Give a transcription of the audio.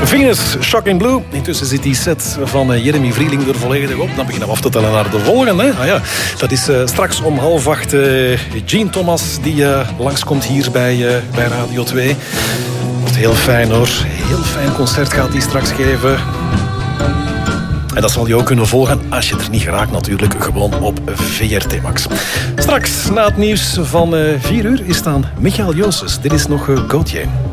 Venus, Shocking Blue. Intussen zit die set van Jeremy Vrieling er volledig op. Dan beginnen we af te tellen naar de volgende. Hè? Ah ja, dat is straks om 7:30 Gene Thomas die langskomt hier bij Radio 2. Wordt heel fijn hoor. Heel fijn concert gaat hij straks geven. En dat zal je ook kunnen volgen, als je er niet geraakt natuurlijk, gewoon op VRT Max. Straks, na het nieuws van 4 uur, is dan Michael Joosses. Dit is nog Gauthier.